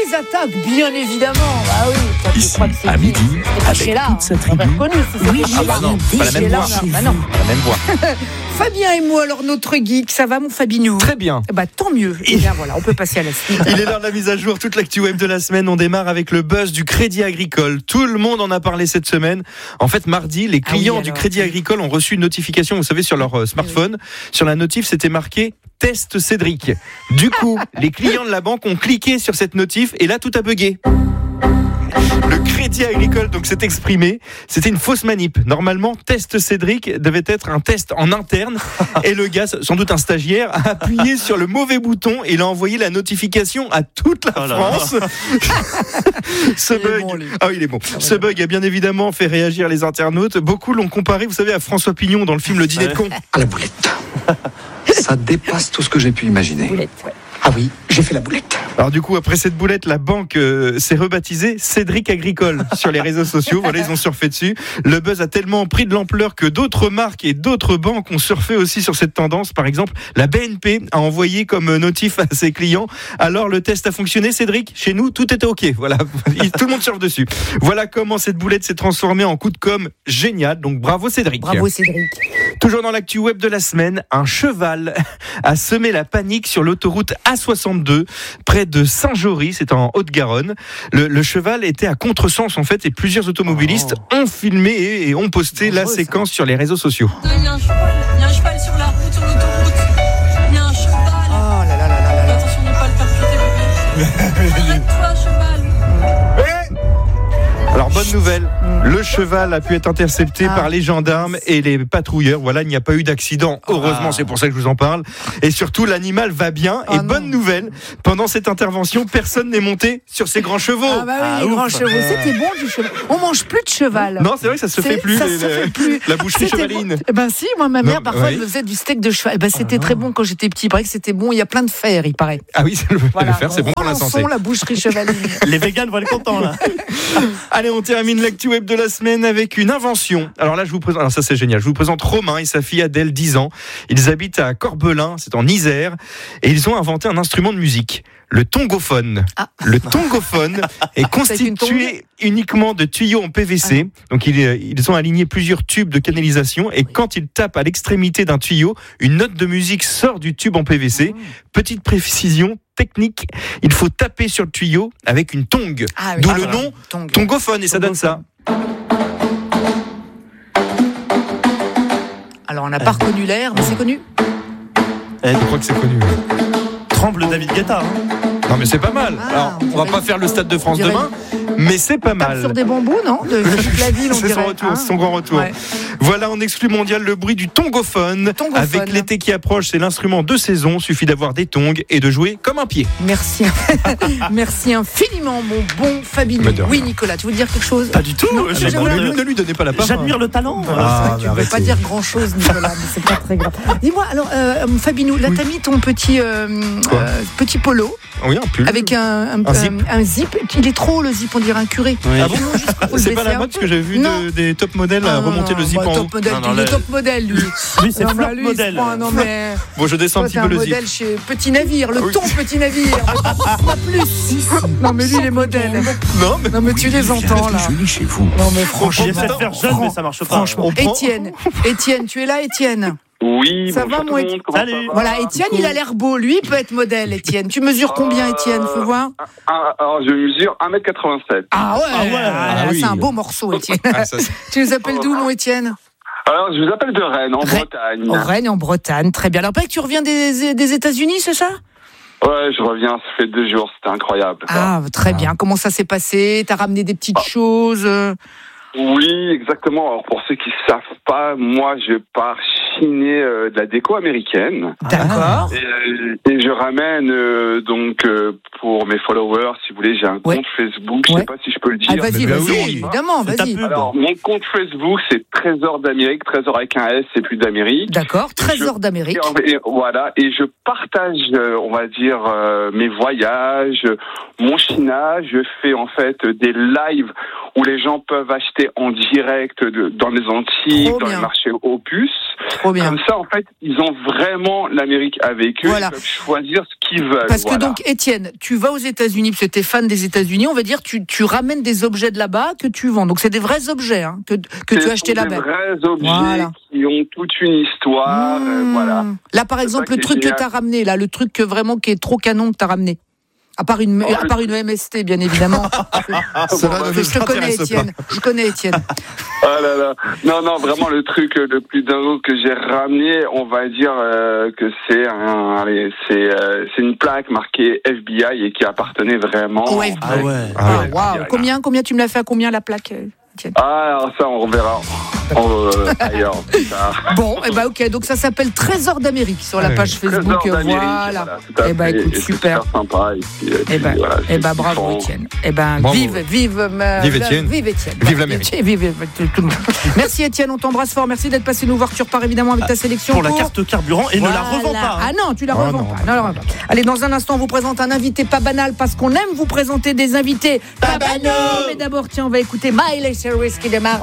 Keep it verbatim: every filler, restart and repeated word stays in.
les attaques, bien évidemment. Bah oui, toi, tu Ici, crois que c'est à midi, avec Sheila, toute sa on tribu. aurait reconnu, c'est Oui, Sheila. ah bah non, pas la même Sheila, voix. non, bah non. Pas la même voix. Fabien et moi, alors notre geek, ça va mon Fabinou? Très bien. Bah tant mieux. Et bien voilà, on peut passer à la suite. Il est l'heure de la mise à jour, toute l'actu web de la semaine. On démarre avec le buzz du Crédit Agricole. Tout le monde en a parlé cette semaine. En fait, mardi, les clients ah oui, du alors. Crédit Agricole ont reçu une notification, vous savez, sur leur euh, smartphone. Sur la notif, c'était marqué « Test Cédric ». Du coup, les clients de la banque ont cliqué sur cette notif et là, tout a bugué. Le Crédit Agricole donc s'est exprimé, c'était une fausse manip. Normalement, test Cédric devait être un test en interne et le gars, sans doute un stagiaire, a appuyé sur le mauvais bouton et il a envoyé la notification à toute la Oh là France. Ce Il est bug, bon, lui. ah oui, il est bon. Ce bug a bien évidemment fait réagir les internautes. Beaucoup l'ont comparé, vous savez, à François Pignon dans le film Le Dîner de con. À la boulette. Ça dépasse tout ce que j'ai pu imaginer. Boulette, ouais. Ah oui, j'ai fait la boulette. Alors du coup, après cette boulette, la banque euh, s'est rebaptisée Cédric Agricole sur les réseaux sociaux. Voilà, ils ont surfé dessus. Le buzz a tellement pris de l'ampleur que d'autres marques et d'autres banques ont surfé aussi sur cette tendance. Par exemple, la B N P a envoyé comme notif à ses clients: alors le test a fonctionné, Cédric? Chez nous, tout était ok. Voilà, tout le monde surfe dessus. Voilà comment cette boulette s'est transformée en coup de com' génial. Donc bravo Cédric. Bravo Cédric. Toujours dans l'actu web de la semaine, un cheval a semé la panique sur l'autoroute A soixante-deux, près de Saint-Jory, c'est en Haute-Garonne. Le, le cheval était à contresens en fait, et plusieurs automobilistes oh. ont filmé et, et ont posté la ça. séquence sur les réseaux sociaux. Il y a un cheval, il y a un cheval sur la route, sur l'autoroute. Il y a un cheval. Oh là là là là là là. Attention de ne pas le percuter, bébé. Arrête-toi, cheval. Alors bonne nouvelle, le cheval a pu être intercepté Ah. par les gendarmes et les patrouilleurs. Voilà, il n'y a pas eu d'accident. Heureusement, Ah. c'est pour ça que je vous en parle. Et surtout, l'animal va bien. Ah et non. bonne nouvelle, pendant cette intervention, personne n'est monté sur ces grands chevaux. Ah bah oui, Ah, les ouf. grands chevaux, c'était bon du cheval. On mange plus de cheval. Non, c'est vrai que ça se C'est- fait plus. ça les- se fait plus. La boucherie C'était chevaline. bon. Eh ben si, moi ma mère Non, parfois oui. elle me faisait du steak de cheval. Eh ben c'était très bon quand j'étais petit. Il paraît que c'était bon. Il y a plein de fer, il paraît. Ah oui, c'est le, Voilà. le fer, c'est bon pour la santé. Relançons la boucherie chevaline. Les végans vont être contents là. Allez, on termine l'actu web de la semaine avec une invention. Alors là, je vous présente, alors ça c'est génial. Je vous présente Romain et sa fille Adèle, dix ans. Ils habitent à Corbelin, c'est en Isère, et ils ont inventé un instrument de musique, le tongophone. Ah. Le tongophone est une constitué uniquement de tuyaux en P V C. Donc ils, ils ont aligné plusieurs tubes de canalisation et quand ils tapent à l'extrémité d'un tuyau, une note de musique sort du tube en P V C. Petite précision technique, il faut taper sur le tuyau avec une tongue. Ah oui. D'où Ah, le voilà. nom Tongue. tongophone et ça donne ça. Alors on n'a pas reconnu l'air, mais c'est connu. Je crois que c'est connu. Tremble David Guetta. Hein. Non mais c'est pas mal. Ah, Alors, on on va dirait- pas faire le Stade de France on dirait- demain, mais c'est pas Tape mal. sur des bambous, non? De, de toute la ville, on C'est dirait. son retour, hein. c'est son grand retour. Ouais. Voilà, en exclu mondial, le bruit du tongophone. tongophone. Avec l'été qui approche, c'est l'instrument de saison. Suffit d'avoir des tongs et de jouer comme un pied. Merci. Merci infiniment, mon bon Fabinou. Mais de rien. Oui, Nicolas, tu veux dire quelque chose? Pas du tout. Non, J'ai- je- Ne je- lui, ne lui donnez pas la parole. J'admire le talent. Ah, Tu mais ne peux pas arrêtez. dire grand-chose, Nicolas, mais c'est pas très grave. Dis-moi, alors, euh, Fabinou, là, Oui. t'as mis ton petit, euh, Quoi euh, petit polo Oui, un pull. avec un, un, Un zip. un zip. Il est trop, le zip, on dirait un curé. Oui. Ah bon Faut le C'est baisser pas la un mode peu. parce que j'avais vu Non. de- des top modèles à Ah, non, remonter non, le zip bah, en haut. top modèle, Non, non, il est le- top modèle, lui. Lui, c'est Non, flop bah, lui, il se modèle. prend- non, mais... Bon, je descends Toi, un petit t'es peu un le zip. modèle chez Petit Navire, le Oui. ton Petit Navire. Pas plus. Non, mais lui, les modèles. Non, mais Non, mais tu les entends, là. Joli chez vous. Non, mais J'ai essayé de franchement. faire jeune, mais ça marche pas. Franchement. On prend- Étienne, Étienne, tu es là, Étienne? Oui, Ça bonjour va, tout moi, le monde, comment Salut. ça va Voilà, Étienne, il a l'air beau. Lui, il peut être modèle, Étienne. Tu mesures combien, Étienne? Fais voir. Ah, alors, je mesure un mètre quatre-vingt-sept. Ah ouais, Ah ouais, ah, ah oui. c'est un beau morceau, Étienne. Ah, ça, c'est- Tu nous appelles d'où, mon Étienne? Alors, je vous appelle de Rennes, en Rennes. Bretagne. En Rennes, en Bretagne. Très bien. Alors, pas que tu reviens des, des États-Unis, c'est ça? Ouais, je reviens, ça fait deux jours, c'était incroyable. quoi. Ah, très bien. Comment ça s'est passé? T'as ramené des petites choses? euh, Oui, exactement. Alors, pour ceux qui ne savent pas, moi, je pars chiner euh, de la déco américaine. D'accord. Et, euh, et je ramène, euh, donc, euh, pour mes followers, si vous voulez, j'ai un Ouais. compte Facebook, je Ouais. sais pas si je peux le dire. Ah, vas-y, mais bah vas-y, oui. évidemment, C'est ta vas-y. pub. Alors, mon compte Facebook, c'est Trésor d'Amérique, Trésor avec un S, c'est plus d'Amérique. D'accord. Trésor d'Amérique. Et, et voilà, et je partage, euh, on va dire, euh, mes voyages, mon chinage. Je fais en fait des lives où les gens peuvent acheter en direct de, dans les Antilles, Trop dans bien. les marchés aux puces. Trop bien. Comme ça, en fait, ils ont vraiment l'Amérique avec eux. Voilà. Ils peuvent choisir ce qu'ils veulent. Parce voilà. que donc, Étienne, tu vas aux États-Unis, parce que tu es fan des États-Unis, on va dire, tu, tu ramènes des objets de là-bas que tu vends. Donc, c'est des vrais objets hein, que, que tu as achetés Ce sont là-bas. des vrais objets Voilà. qui ont toute une histoire. Mmh. euh, voilà. Là, par C'est exemple, ça le qui est truc que génial. tu as ramené, là, le truc que vraiment qui est trop canon que tu as ramené. À part une, Oh, à part une M S T, bien évidemment. Ça va, bah, ne je te nous connais, intéresse Étienne. Je connais, Étienne. Ah là là. Non, non, vraiment, le truc le plus dingue que j'ai ramené, on va dire euh, que c'est un, allez, c'est, euh, c'est une plaque marquée F B I et qui appartenait vraiment. Au F B I. Ah ouais. Ah ouais. Ah, waouh. Combien, combien tu me l'as fait à combien la plaque, euh, Étienne? Ah, alors ça, on verra en, euh, ailleurs. plus tard. Bon, et eh ben ok, donc ça s'appelle Trésor d'Amérique sur la Ouais. page Facebook. Trésor d'Amérique, Voilà. tout à Eh ben fait. écoute, Et c'est super. sympa. Et puis, et Eh puis, ben, voilà, eh c'est ben ce qu'ils bravo font. Étienne. Eh ben Bravo. vive, vive, euh, Vive la- Étienne. Vive Étienne. Vive l'Amérique. Vive, vive, vive tout le monde. Merci Étienne, on t'embrasse fort. Merci d'être passé nous voir. Tu repars évidemment avec ta sélection Pour la carte carburant et ne la Voilà. revends pas. hein. Ah non, tu la Oh revends non. pas. Non, la revends pas. Allez, dans un instant, on vous présente un invité pas banal parce qu'on aime vous présenter des invités pas banaux. Mais d'abord, tiens, on va écouter Miley Cyrus qui démarre